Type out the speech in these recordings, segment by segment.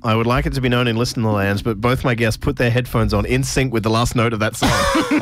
I would like it to be known in listener lands, but both my guests put their headphones on in sync with the last note of that song.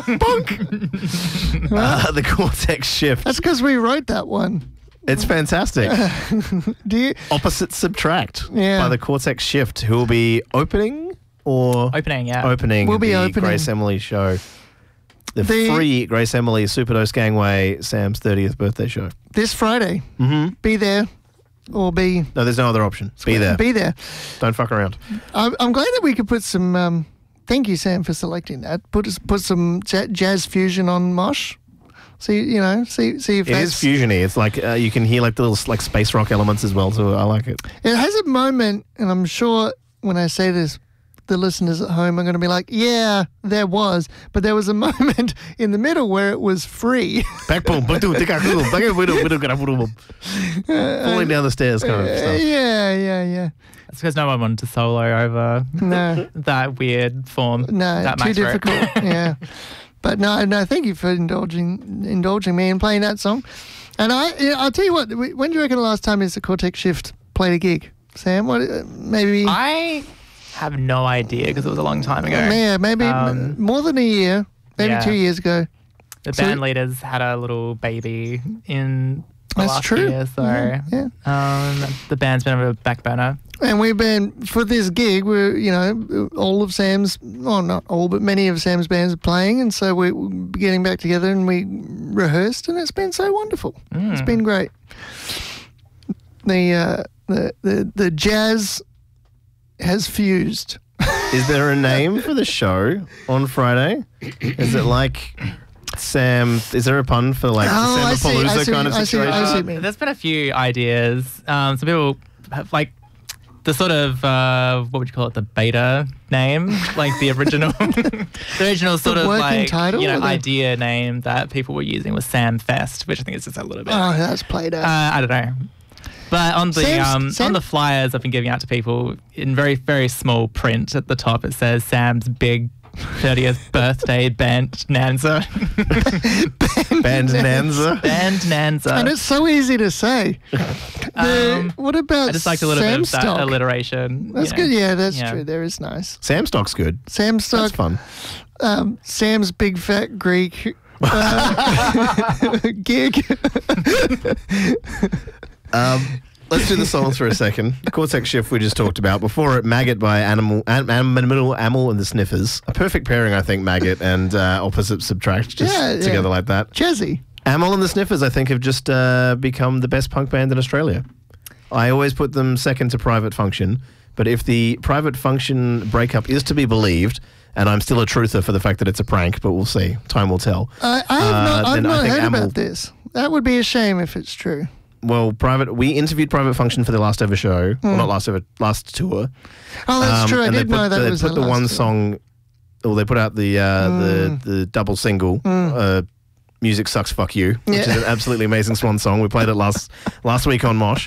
Bonk! The Cortex Shift. That's because we wrote that one. It's fantastic. Do you? Opposite Subtract Yeah. by the Cortex Shift, who will be opening or... Opening, yeah. Opening We'll be the opening. Grace Emily show. The free Grace Emily Superdose Gangway Sam's 30th birthday show. This Friday. Mm-hmm. Be there or be... No, there's no other option. Be there. Be there. Don't fuck around. I'm glad that we could put some... thank you, Sam, for selecting that. Put some jazz fusion on Mosh. See if It is fusiony. It's like you can hear like the little like space rock elements as well, so I like it. It has a moment, and I'm sure when I say this, the listeners at home are going to be like, yeah, there was. But there was a moment in the middle where it was free. Falling down the stairs kind of stuff. Yeah. It's because no one wanted to solo over No. that weird form. No, that too Max wrote. difficult. Yeah. But no, thank you for indulging me in playing that song. And I'll tell you what, when do you reckon the last time is the Cortex Shift played a gig? Sam, what, maybe... I have no idea because it was a long time ago. Yeah, maybe more than a year, maybe 2 years ago. The band leaders had a little baby in the That's last true. year, so Yeah. the band's been on a back burner. And we've been, for this gig, all of Sam's, well, not all, but many of Sam's bands are playing, and so we're getting back together and we rehearsed, and it's been so wonderful. It's been great. The jazz has fused. Is there a name for the show on Friday? Is it like Sam? Is there a pun for like I see, Samapalooza kind of I see what you situation? mean. There's been a few ideas. Some people have like the sort of what would you call it? The beta name, like the original, the original sort of working like title, idea name that people were using was Sam Fest, which I think is just a little bit. Oh, that's played out. I don't know. But on the Sam- on the flyers I've been giving out to people in very, very small print at the top, it says Sam's big 30th birthday Bandnanza. Bandnanza. Bandnanza. And it's so easy to say. What about I just like a little bit of that Samstock? alliteration. That's good. Yeah, that's true. There is nice. Samstock's good. Samstock. That's fun. Sam's Big Fat Greek gig. Let's do the songs for a second. The Cortex Shift we just talked about. Before it, Maggot by Amel and the Sniffers. A perfect pairing, I think, Maggot and Opposite Subtract, just together like that. Jazzy. Amel and the Sniffers, I think, have just become the best punk band in Australia. I always put them second to Private Function, but if the Private Function breakup is to be believed, and I'm still a truther for the fact that it's a prank, but we'll see. Time will tell. I've not heard about this. That would be a shame if it's true. Well, we interviewed Private Function for their last ever show. Well, not last ever, last tour. Oh, that's true. I did know that was They put the one song, or they put out the double single, Music Sucks, Fuck You, which is an absolutely amazing swan song. We played it last week on Mosh.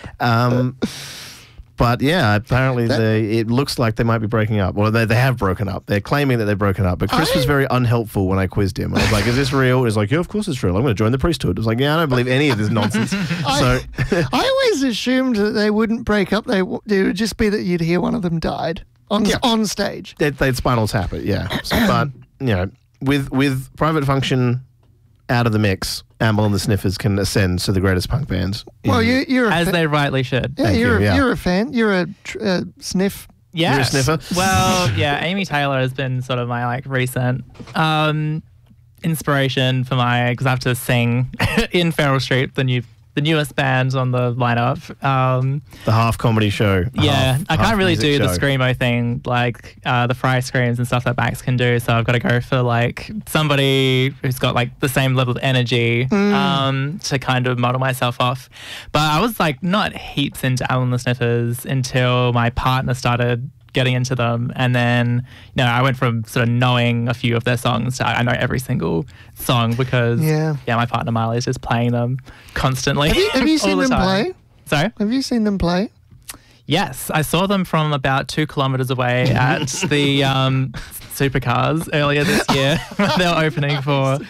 But yeah, apparently it looks like they might be breaking up. Well, they have broken up. They're claiming that they've broken up. But Chris was very unhelpful when I quizzed him. I was like, is this real? He's like, yeah, of course it's real. I'm going to join the priesthood. I was like, yeah, I don't believe any of this nonsense. I always assumed that they wouldn't break up. It would just be that you'd hear one of them died on stage. They'd Spinal Tap it, yeah. But, with Private Function out of the mix, Amel and the Sniffers can ascend to the greatest punk bands. Well, you're a as they rightly should. Yeah, you're a fan. You're a sniff. Yeah. You're a sniffer? Well, yeah, Amy Taylor has been sort of my like recent inspiration for because I have to sing in Feral Street, the newest band on the lineup. The half comedy show. I can't really do the screamo thing like the fry screams and stuff that Max can do, so I've got to go for like somebody who's got like the same level of energy to kind of model myself off. But I was like not heaps into Alan the Sniffers until my partner started getting into them, and then I went from sort of knowing a few of their songs to I know every single song because my partner Miley is just playing them constantly. Have you seen them play? Sorry? Have you seen them play? Yes, I saw them from about 2 kilometres away at the Supercars earlier this year. They were opening for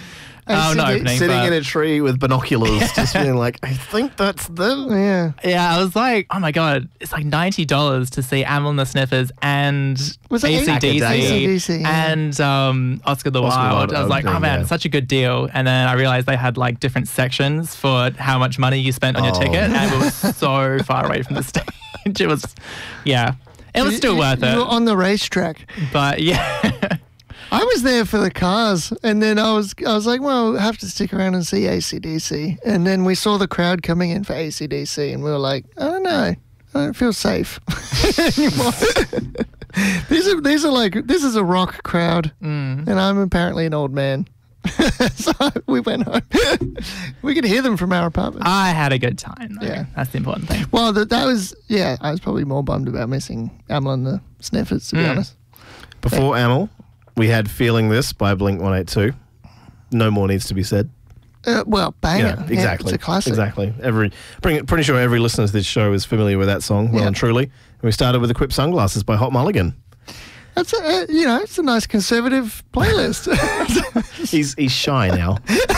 Oh, not AC/DC. opening. Sitting but- in a tree with binoculars, just being like, I think that's them. Yeah. Yeah, I was like, oh my God, it's like $90 to see Amyl and the Sniffers and Was it AC/DC AC/DC, yeah. and Oscar the Oscar Wild. the I was like, oh opening, man, yeah. such a good deal. And then I realized they had like different sections for how much money you spent on your Oh. ticket. And it was so far away from the stage. It was, yeah, it was still worth You were it. on the racetrack. But yeah. I was there for the cars, and then I was like, well, we'll have to stick around and see AC/DC. And then we saw the crowd coming in for AC/DC, and we were like, I don't know, I don't feel safe anymore. These are like, this is a rock crowd, and I'm apparently an old man. So we went home. We could hear them from our apartment. I had a good time. Though. Yeah. That's the important thing. Well, that was, yeah, I was probably more bummed about missing Amyl and the Sniffers, to be honest. Before Amyl, we had Feeling This by Blink-182. No more needs to be said. Well, banger. Yeah, exactly. It's a classic. Exactly. Pretty sure every listener to this show is familiar with that song, well Yeah. and truly. And we started with Equip Sunglasses by Hot Mulligan. That's it's a nice conservative playlist. He's shy now.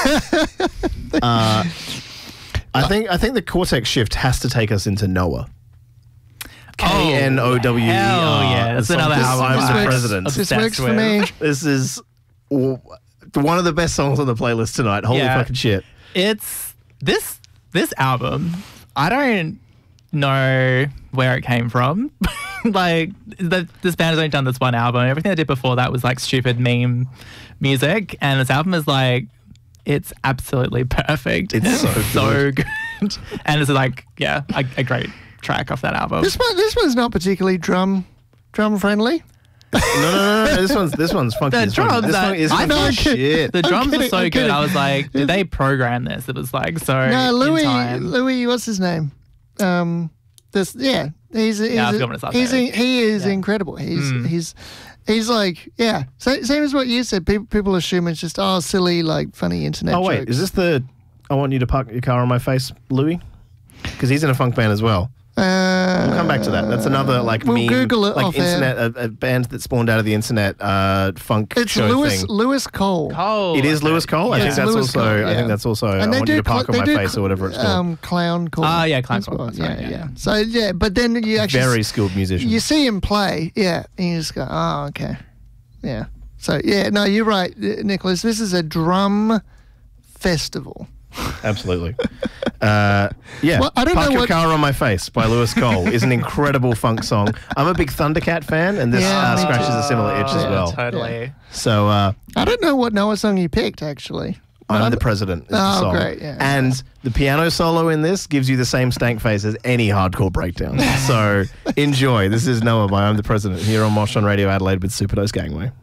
I think the Cortex shift has to take us into Noah. K-N-O-W-E-R. Hell yeah, that's The song another called album. I'm the This President. This Obsessed works for with. me. This is one of the best songs on the playlist tonight. Holy Yeah. fucking shit. It's this album. I don't know where it came from. Like this band has only done this one album. Everything I did before that was like stupid meme music, and this album is like it's absolutely perfect. It's so so good, and it's like a great track off that album. This one's not particularly drum friendly. No. This one's funky. The This one- drums this are- one is I know, funky shit. The drums kidding, are so I'm good. kidding. I was like, did they program this? It was like so. No, in time. Louis, what's his name? He's Yeah, I forgot what his last name is. he is incredible. He's like, yeah. Same as what you said. People assume it's just silly, like funny internet. Oh, wait. jokes. Is this the I want you to park your car on my face, Louis? Because he's in a funk band as well. We'll come back to that. That's another like We'll meme, Google it like off air. internet, a band that spawned out of the internet funk It's show thing. Lewis Cole. Cole. It is Lewis Cole. I Yeah. think It's that's Lewis also. Cole, I yeah. think that's also. I And want you to park on my face or whatever it's called. Clown Cole. Ah, yeah, Clown as Cole, well. that's Yeah, right, yeah. So yeah, but then you actually Very skilled musician. you see him play, yeah, and you just go, oh, okay, yeah. So yeah, no, you're right, Nicholas. This is a drum festival. Absolutely. Yeah. Well, I don't Park know Your what- Car on My Face by Lewis Cole is an incredible funk song. I'm a big Thundercat fan, and this Yeah, me scratches too. a similar itch as Yeah, well. Totally. So I don't know what Noah song you picked actually. I'm the President is the Oh, song. great, yeah. And the piano solo in this gives you the same stank face as any hardcore breakdown. So enjoy. This is Noah by I'm the President here on Mosh on Radio Adelaide with Superdose Gangway.